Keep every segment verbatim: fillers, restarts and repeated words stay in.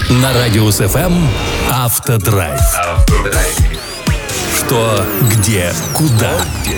На Радиус эф эм Автодрайв. Автодрайв. Что, где, куда?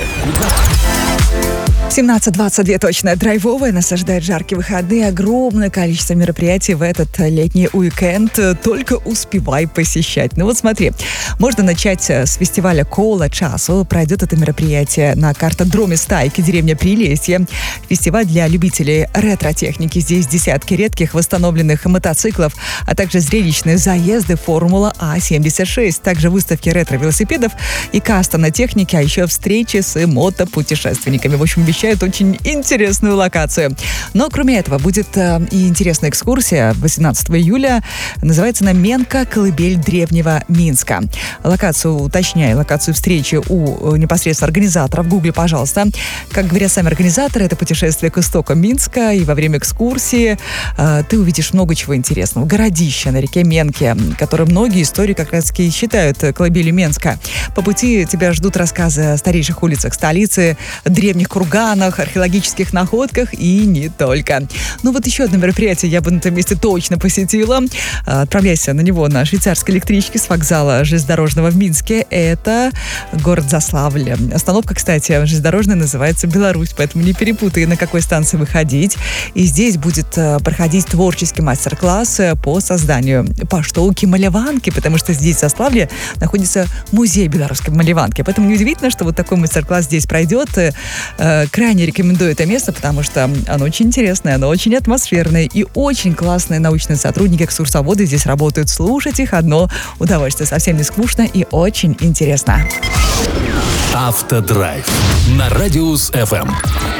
семнадцать двадцать два точно драйвовая, нас ожидают жаркие выходные, огромное количество мероприятий в этот летний уикенд, только успевай посещать. Ну вот смотри, можно начать с фестиваля Кола Часу, пройдет это мероприятие на картодроме Стайки, деревня Прилесье. Фестиваль для любителей ретро-техники, здесь десятки редких восстановленных мотоциклов, а также зрелищные заезды Формула А семьдесят шесть, также выставки ретро-велосипедов и кастомной техники, а еще встречи с мотопутешественниками. В общем, обещают очень интересную локацию. Но кроме этого будет э, и интересная экскурсия восемнадцатого июля. Называется она «Менка. Колыбель древнего Минска». Локацию, уточняю, локацию встречи у э, непосредственно организаторов. Гугли, пожалуйста. Как говорят сами организаторы, это путешествие к истокам Минска. И во время экскурсии э, ты увидишь много чего интересного. Городище на реке Менке, которое многие истории как раз-таки считают колыбелью Минска. По пути тебя ждут рассказы о старейших улицах столицы, древних курганах, археологических находках и не только. Ну вот еще одно мероприятие я бы на этом месте точно посетила. Отправляйся на него на швейцарской электричке с вокзала железнодорожного в Минске. Это город Заславль. Остановка, кстати, железнодорожная называется Беларусь, поэтому не перепутай, на какой станции выходить. И здесь будет проходить творческий мастер-класс по созданию поштовки маляванки, потому что здесь в Заславле находится музей белорусской маляванки. Поэтому неудивительно, что вот такой мастер-класс здесь пройдет. Крайне рекомендую это место, потому что оно очень интересное, оно очень атмосферное и очень классные научные сотрудники, экскурсоводы здесь работают. Слушать их одно удовольствие. Совсем не скучно и очень интересно. Автодрайв на Радиус эф эм.